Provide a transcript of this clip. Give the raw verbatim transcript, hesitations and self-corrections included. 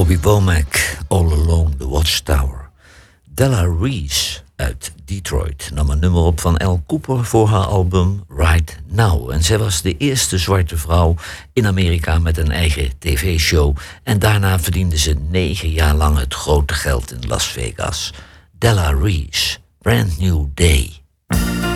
Bobby Womack, All Along the Watchtower. Della Reese uit Detroit nam een nummer op van Al Cooper voor haar album Right Now. En zij was de eerste zwarte vrouw in Amerika met een eigen tv-show. En daarna verdiende ze negen jaar lang het grote geld in Las Vegas. Della Reese, Brand New Day.